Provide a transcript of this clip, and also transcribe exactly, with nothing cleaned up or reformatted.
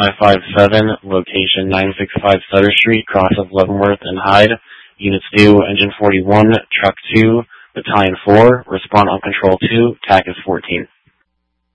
five five seven, location nine sixty-five Sutter Street, cross of Leavenworth and Hyde. Units due, Engine forty-one, Truck two, Battalion four, respond on Control two, T A C is fourteen.